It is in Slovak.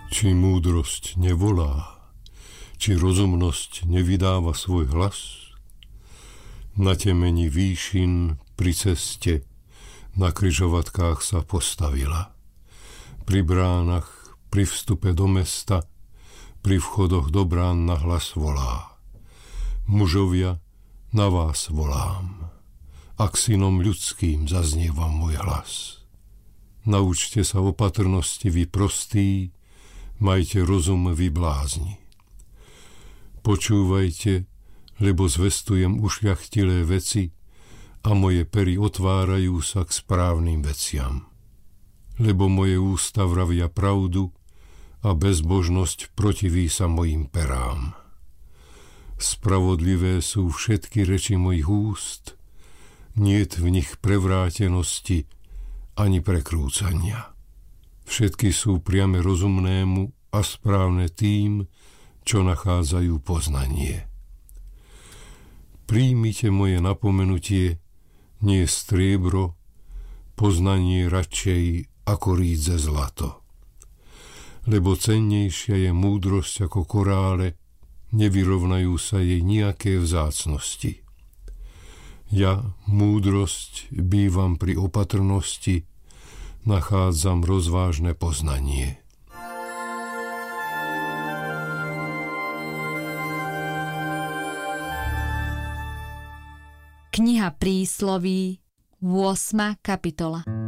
Či múdrosť nevolá, či rozumnosť nevydáva svoj hlas, na temeni výšin pri ceste na križovatkách sa postavila. Pri bránach, pri vstupe do mesta, pri vchodoch do brán na hlas volá. Mužovia, na vás volám, a k synom ľudským zaznieva môj hlas. Naučte sa opatrnosti vy prostí, majte rozum vy blázni. Počúvajte, lebo zvestujem ušľachtilé veci a moje pery otvárajú sa k správnym veciam. Lebo moje ústa vravia pravdu a bezbožnosť protiví sa mojim perám. Spravodlivé sú všetky reči mojich úst, niet v nich prevrátenosti ani prekrúcania. Všetky sú priame rozumnému a správne tým, čo nachádzajú poznanie. Príjmite moje napomenutie, nie striebro, poznanie radšej ako rídze zlato. Lebo cennejšia je múdrosť ako korále, nevyrovnajú sa jej nejaké vzácnosti. Ja, múdrosť, bývam pri opatrnosti, nachádzam rozvážne poznanie. Kniha Prísloví, 8. kapitola.